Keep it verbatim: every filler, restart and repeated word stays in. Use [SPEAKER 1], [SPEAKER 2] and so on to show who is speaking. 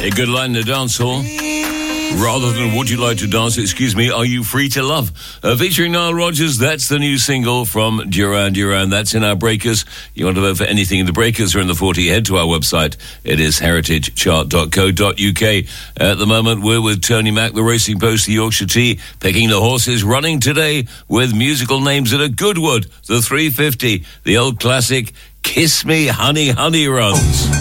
[SPEAKER 1] A good line in the dance hall. Rather than would you like to dance, excuse me, are you free to love? Uh, featuring Nile Rodgers, that's the new single from Duran Duran. That's in our Breakers. You want to vote for anything in the Breakers or in the forty, head to our website. It is heritage chart dot co dot uk. At the moment, we're with Tony Mack, the Racing Post, the Yorkshire Tea, picking the horses, running today with musical names at a Goodwood, the three fifty, the old classic, Kiss Me Honey Honey runs.